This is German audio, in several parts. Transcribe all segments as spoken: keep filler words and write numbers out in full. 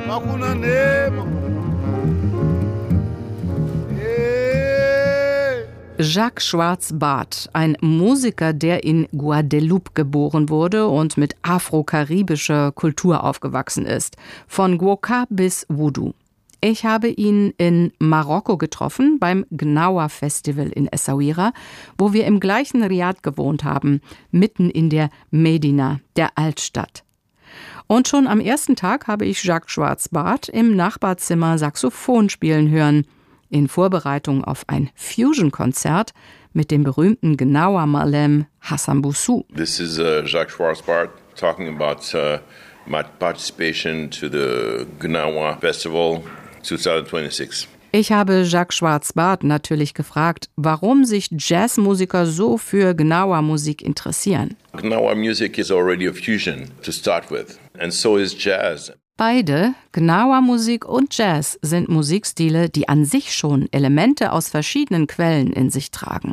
Jacques Schwarz-Bart, ein Musiker, der in Guadeloupe geboren wurde und mit afro-karibischer Kultur aufgewachsen ist. Von Gwoka bis Voodoo. Ich habe ihn in Marokko getroffen, beim Gnawa Festival in Essaouira, wo wir im gleichen Riad gewohnt haben, mitten in der Medina, der Altstadt. Und schon am ersten Tag habe ich Jacques Schwarz-Bart im Nachbarzimmer Saxophon spielen hören, in Vorbereitung auf ein Fusion-Konzert mit dem berühmten Gnawa Malem Hassan Boussou. This is uh, Jacques Schwarz-Bart talking about uh, my participation to the Gnawa Festival twenty twenty-six. Ich habe Jacques Schwarz-Bart natürlich gefragt, warum sich Jazzmusiker so für Gnawa-Musik interessieren. Gnawa music is already a fusion to start with, and so is jazz. Beide, Gnawa-Musik und Jazz, sind Musikstile, die an sich schon Elemente aus verschiedenen Quellen in sich tragen.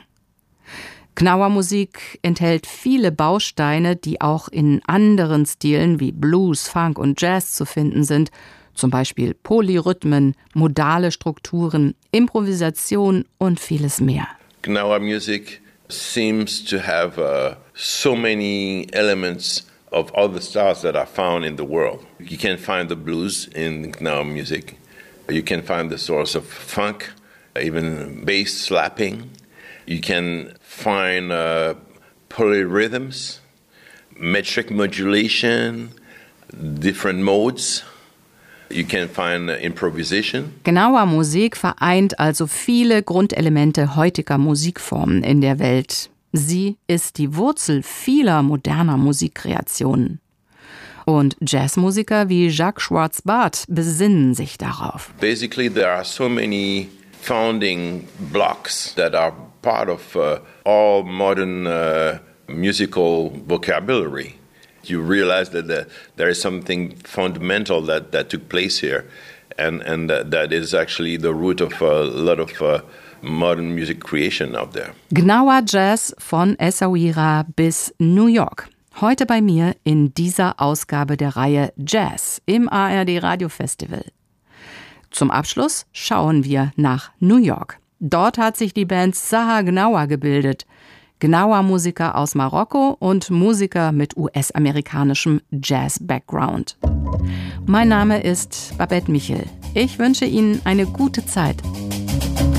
Gnawa-Musik enthält viele Bausteine, die auch in anderen Stilen wie Blues, Funk und Jazz zu finden sind, zum Beispiel Polyrhythmen, modale Strukturen, Improvisation und vieles mehr. Gnawa music seems to have uh, so many elements of all the styles that are found in the world. You can find the blues in Gnawa music. You can find the source of funk, even bass slapping. You can find uh, polyrhythms, metric modulation, different modes. You can find uh, improvisation. Gnawa-Musik vereint also viele Grundelemente heutiger Musikformen in der Welt. Sie ist die Wurzel vieler moderner Musikkreationen. Und Jazzmusiker wie Jacques Schwarz-Bart besinnen sich darauf. Basically, there are so many founding blocks that are part of uh, all modern uh, musical vocabulary. You realize that the, there is something fundamental that, that took place here, and, and that, that is actually the root of a lot of uh, modern music creation out there. Gnawa Jazz von Essaouira bis New York. Heute bei mir in dieser Ausgabe der Reihe Jazz im A R D Radio Festival. Zum Abschluss schauen wir nach New York. Dort hat sich die Band Saha Gnawa gebildet. Gnawa-Musiker aus Marokko und Musiker mit U S-amerikanischem Jazz-Background. Mein Name ist Babette Michel. Ich wünsche Ihnen eine gute Zeit.